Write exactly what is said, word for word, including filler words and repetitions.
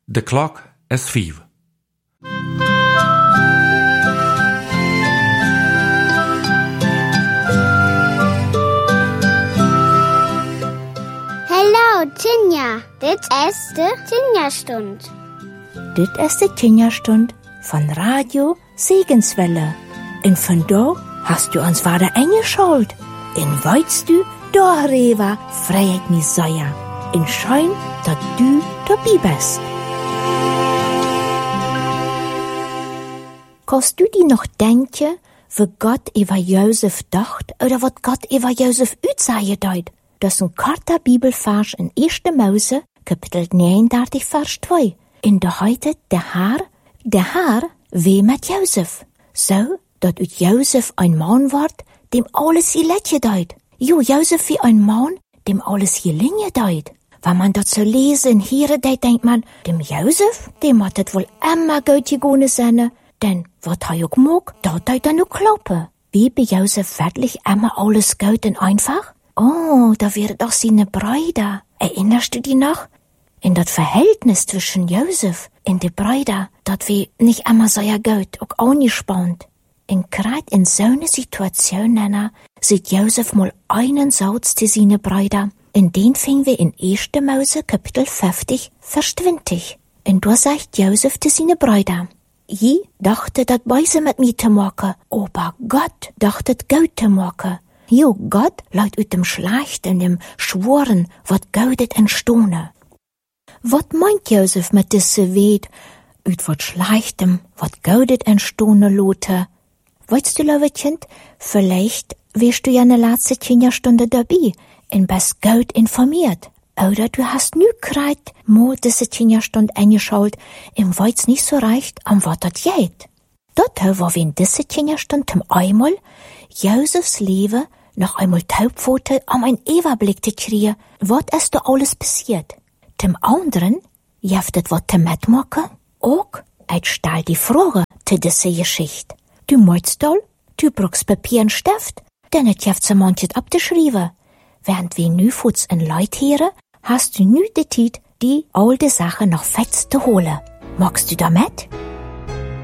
De klok is vijf. Hallo, Tinja. Dit is de Tinja-Stund. Dit is de Tinja-Stund von Radio Segenswelle. En vandaag hast du uns wieder eingeschaltet. En weißt du, darüber freut mich sehr. En schön, dass du dabei bist. Kannst du dir noch denken, wie Gott über Josef dacht, oder was Gott über Josef utsagen deut? Das ist ein korter Bibelvers in erster Mose, Kapitel neununddreißig, Vers zwei. In der heute, der Herr, der Herr weh mit Josef. So, dass ut Josef ein Mann ward, dem alles geletje deut. Jo, Josef wie ein Mann, dem alles gelinge deut. Wenn man das so lesen und hören, denkt man, dem Josef, dem hat es wohl immer gut gegangen sein. Denn, was er auch mag, da deut er nur klappen. Wie bei Josef wirklich immer alles gut und einfach? Oh, da wäre doch seine Brüder. Erinnerst du dich noch? In das Verhältnis zwischen Josef und den Brüdern, das wir nicht immer so ja gut, auch angespannt. Und gerade in so einer Situation, Nana, sieht Josef mal einen Satz zu seinen Brüdern. Und den finden wir in erster Mose, Kapitel fünfzig, Vers zwanzig. Und da sagt Josef zu seinen Brüdern: Je dachte das Böse mit mir zu machen, aber Gott dachte das gut zu machen. Jo, Gott leut ut dem Schlecht und dem Schworen, wat gaudet entstohne. Wat meint Josef mit disse Wed, ut wat Schlechtem, wat gaudet entstohne lote? Weißt du, liebe Kind, vielleicht wirst du ja ne letzte Kinderstunde dabei und bist gut informiert. Oder du hast nü grad mal disse Kinderstunde eingeschaut und weißt nicht so recht, um wat dat geht. Dort war wir in disse Kinderstunde zum einmal Josefs Leben noch einmal taubpfote, um einen Überblick zu kriegen, was ist da alles passiert. Zum anderen, jeftet was zu mitmachen, auch, ich stell die Frage zu dieser Geschichte. Du meinst doll, du brauchst Papier und Stift, denn es jeft so manches abzuschreiben. Während wir nu Futs in Leut hören, hast du nu die Zeit, die alte Sache noch fest zu holen. Magst du da mit?